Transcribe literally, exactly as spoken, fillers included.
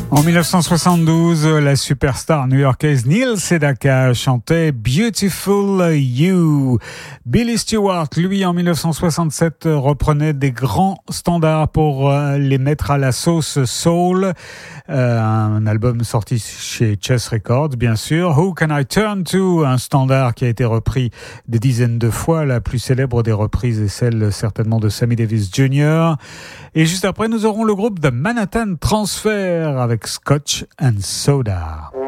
En dix-neuf cent soixante-douze, la superstar new-yorkaise Neil Sedaka chantait Beautiful You. Billy Stewart, lui, en dix-neuf cent soixante-sept, reprenait des grands standards pour euh, les mettre à la sauce soul. Euh, un album sorti chez Chess Records, bien sûr. Who Can I Turn To, un standard qui a été repris des dizaines de fois. La plus célèbre des reprises est celle certainement de Sammy Davis junior Et juste après, nous aurons le groupe The Manhattan Transfer avec Scotch and Soda.